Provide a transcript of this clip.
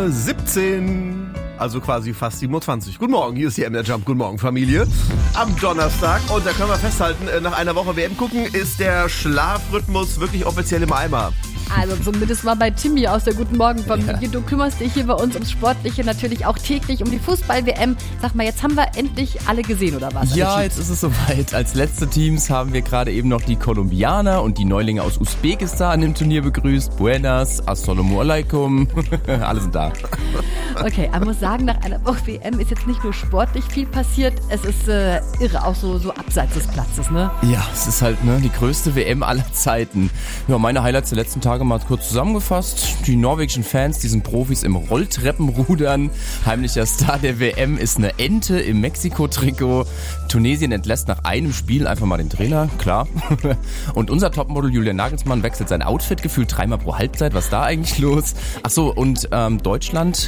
17. Also quasi fast 27. Guten Morgen, hier ist die MDR Jump. Guten Morgen, Familie. Am Donnerstag. Und da können wir festhalten, nach einer Woche WM gucken, ist der Schlafrhythmus wirklich offiziell im Eimer. Also zumindest mal bei Timmy aus der Guten Morgen-Familie. Ja. Du kümmerst dich hier bei uns ums Sportliche, natürlich auch täglich um die Fußball-WM. Sag mal, jetzt haben wir endlich alle gesehen, oder was? Ja, jetzt ist es soweit. Als letzte Teams haben wir gerade eben noch die Kolumbianer und die Neulinge aus Usbekistan im Turnier begrüßt. Buenas, assalamu alaikum. Alle sind da. Okay, man muss sagen, nach einer Woche WM ist jetzt nicht nur sportlich viel passiert, es ist irre, auch so abseits des Platzes, ne? Ja, es ist halt die größte WM aller Zeiten. Ja, meine Highlights der letzten Tage mal kurz zusammengefasst. Die norwegischen Fans, die sind Profis im Rolltreppenrudern. Heimlicher Star der WM ist eine Ente im Mexiko-Trikot. Tunesien entlässt nach einem Spiel einfach mal den Trainer, klar. Und unser Topmodel Julian Nagelsmann wechselt sein Outfit gefühlt 3-mal pro Halbzeit. Was ist da eigentlich los? Achso, und Deutschland